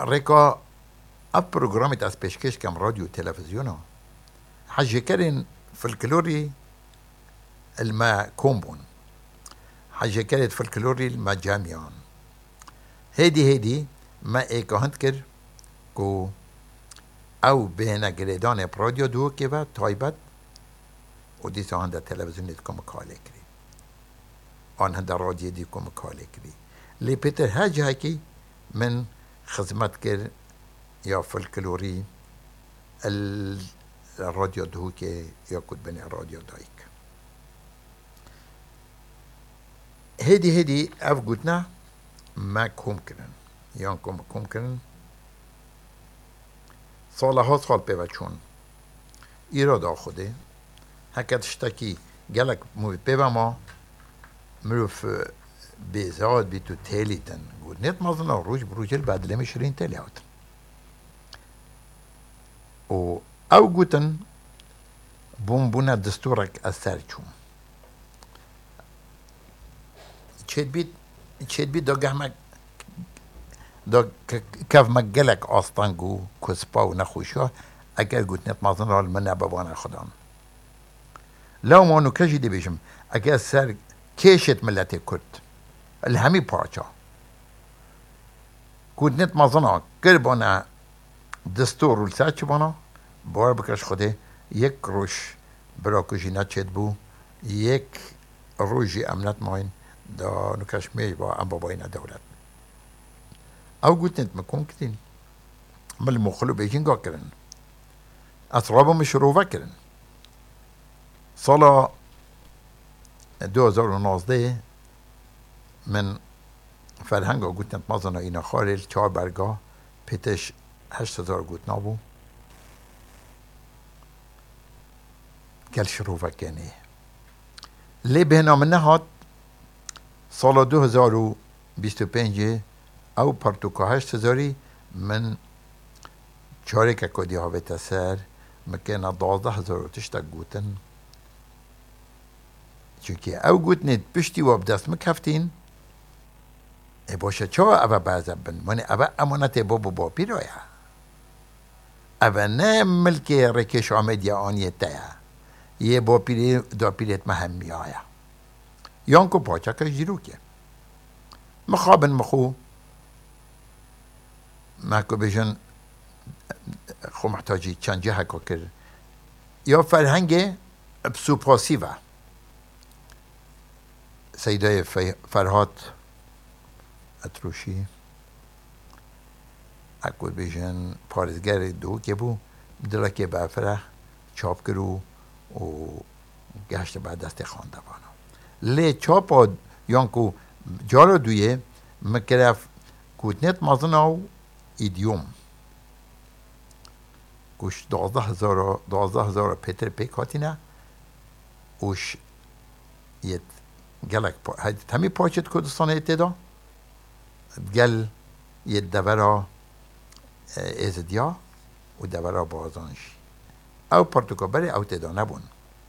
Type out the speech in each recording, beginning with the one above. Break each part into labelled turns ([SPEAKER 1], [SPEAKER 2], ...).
[SPEAKER 1] ريكا اب برنامج از پیشکش کم رادیو تلفزیون حجكرين فلكلوري الما كومبون حجكرت فلكلوري الما جاميان هيدي ما ايكاهنتكر كو او بينا جريدان براديو دو كيفا تايبت ودي سو هندا تلفزيون كم كالكري آن هندا راديو دي كم كالكري لي بيتر هاج هاكي من خدمت كر يا فلكلوري الراديو دهوكي ياكد بني الراديو دايك هيدي اف قلتنا ما كومكرن يانكم كومكرن سالها سال بيوچون إرادة خوده هكذا اشتكي قالك مو بيبا ما مروف بيزاد بيتو تاليتن قلت نت مازنا روج بروجل بعد لما 20 تالي هاتن او قلتن بومبونا دستورك أثارچوم چید بید دا گهمک دا کف مگلک آستانگو کسپا و نخوشا اگر گوتنت مازن رال من نبوان خدام لو ما نکشی دی بیشم اگر سر کشت ملت کرد الهمی پاچا گوتنت مازن کربانا دستور رو لساچ بانا بار بکش خوده یک روش براکوشی نچید بو یک روشی امنت ماین دا نکش میش با ام باباین دولت او گوتنت مکون کتین مل مخلو بیجینگا کرن اطرابا مشروفه کرن سال 2019 من فرهنگا گوتنت مازنا اینا خارل 4 برگا پیتش 8000 گوتنا بو گل شروفه کنی لی بهنا من نهاد سال 2025 او پرتوکا 8000 من چاره که کدی ها بیت سر مکنه 12000 تشتا گوتن چونکه او گوتنید پشتی و بدست مکفتین ای باشه چا او بعضا بن منی او امانت بابو با پیرایا او نه ملک رکش آمد یا آنیه تایا یه با پیری دا پیریت مهمی آیا یانکو پاچا که جیرو که مخابن مخو ماكو بيجن خو محتاجي چند جهه كر يا فرهنگ بسوپاسيفا سيداي فرهاد اتروشي اكو بيجن پارزگر دو که بو دلا که بافره چاپ کرو و گشت بعد دست خواندوانا لی چاپا یانکو جارو دویه مکرف کوتنت مازناو ایدیوم گوش 12000 پتر پیک هاتینه وش یت گلک همی پاچت کردستان اتدا گل یت دورا ازدیا و دورا بازانش او پرتوکا بری او تدا نبون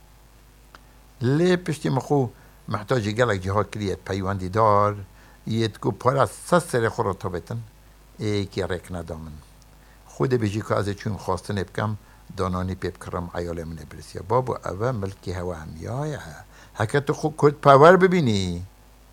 [SPEAKER 1] لی پشتی مخو محتاج گلک جهاد کریت پیوندی دار یت کو پارا سسر خورا تابتن ای که رک ندامن خود بیجی که از چون خواستن بکم دانانی پیب کرم عیال من برسیا بابا اول ملکی هوا همیایه حکه تو خود کرد پاور ببینی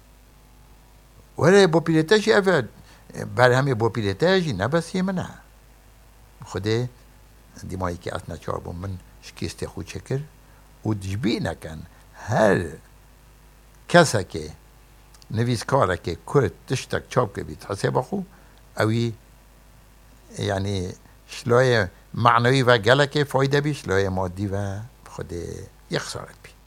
[SPEAKER 1] ولی با پیلتاجی اول بر همه با پیلتاجی نبسیه منه خوده دیمایی که از نچار بون من شکست خود چکر و دجبی نکن هر کسا که نویسکاره که کرد تشتک چاپ که بید حساب خو اوی یعنی شلای معنوی و گلک فایده بی شلای مادی و خود یک خسارت بی